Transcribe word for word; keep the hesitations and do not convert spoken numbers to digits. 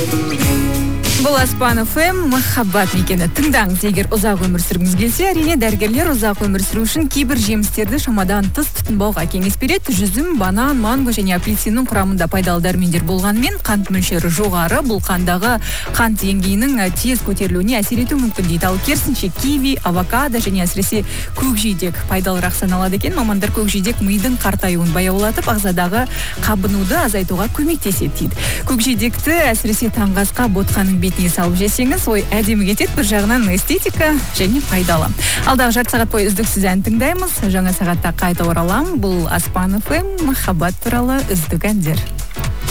Бұл Аспан эф эм махаббат мекені. Тыңдаңыз, егер ұзақ өмір сүргіңіз келсе, әрине дәрігерлер ұзақ өмір сүру үшін кейбір жемістерді шамадан тыс тұтынбауға кеңес береді. Жүзім, банан, манго және апельсиннің құрамында пайдалы дәрумендер болғанымен, қант мөлшері жоғары, бұл қандағы қант деңгейінің тез көтерілуіне әсер етуі мүмкін дейді. Ал керісінше киви, авокадо және әсіресе көкжидек пайдалырақ саналады екен. Мамандар көкжидек мидың қартаюын баяулатып, ағзадағы қабынуды азайтуға көмектеседі дейді. Көкжидекті әсіресе таңғы асқа ботқаның бетіне салып жесеңіз, ой әдемі кетеді, бір жағынан эстетика және пайдалы. Алдағы жарты сағат бойы үздіксіз ән тыңдаймыз. Жаңа сағатта қайта оралам. Бұл Аспан эф эм махаббат туралы үздік әндер.